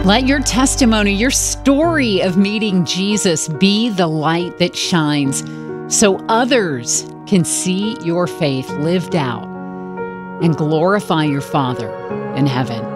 Let your testimony, your story of meeting Jesus be the light that shines so others can see your faith lived out and glorify your Father in heaven.